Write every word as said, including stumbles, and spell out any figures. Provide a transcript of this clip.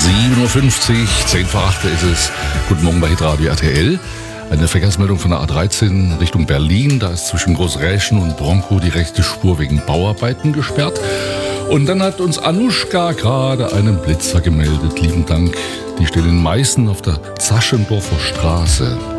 sieben Uhr fünfzig, zehn vor acht ist es. Guten Morgen bei Hitradio R T L. Eine Verkehrsmeldung von der A dreizehn Richtung Berlin. Da ist zwischen Großräschen und Bronkow die rechte Spur wegen Bauarbeiten gesperrt. Und dann hat uns Anuschka gerade einen Blitzer gemeldet. Lieben Dank. Die stehen in Meißen auf der Zaschendorfer Straße.